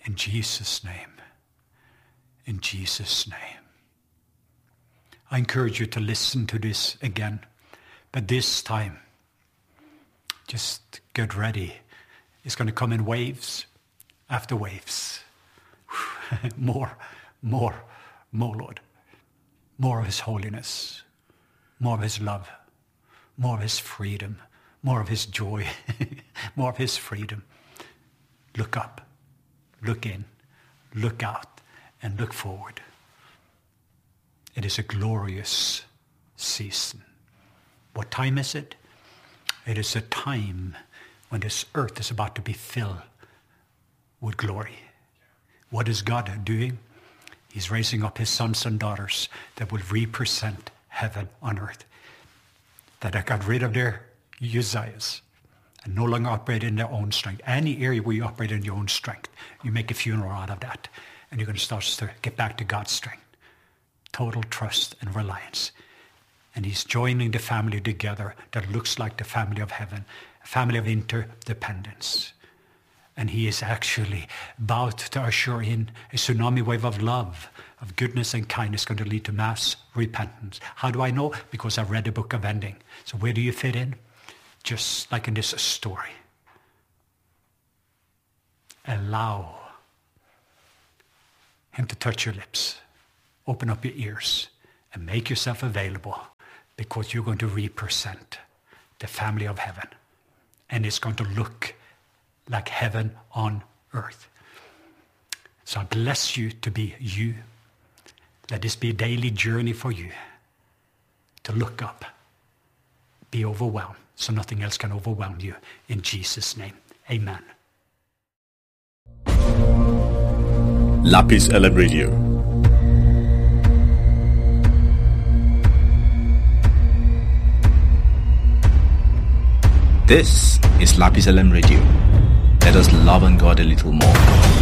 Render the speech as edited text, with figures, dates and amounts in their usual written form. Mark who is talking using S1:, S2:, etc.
S1: In Jesus' name. In Jesus' name. I encourage you to listen to this again. But this time, just get ready. It's going to come in waves after waves. More, Lord. More of his holiness. More of his love. More of his freedom. More of his joy. More of his freedom. Look up. Look in. Look out. And look forward. It is a glorious season. What time is it? It is a time when this earth is about to be filled with glory. What is God doing? He's raising up his sons and daughters that will represent heaven on earth. That have got rid of their Uzziahs and no longer operate in their own strength. Any area where you operate in your own strength, you make a funeral out of that. And you're going to start to get back to God's strength. Total trust and reliance. And he's joining the family together that looks like the family of heaven, a family of interdependence. And he is actually about to usher in a tsunami wave of love, of goodness and kindness going to lead to mass repentance. How do I know? Because I read the book of ending. So where do you fit in? Just like in this story. Allow him to touch your lips. Open up your ears and make yourself available, because you're going to represent the family of heaven. And it's going to look like heaven on earth. So I bless you to be you. Let this be a daily journey for you to look up, be overwhelmed, so nothing else can overwhelm you. In Jesus' name, amen.
S2: Lapis LM Radio. This is Lapis LM Radio. Let us love on God a little more.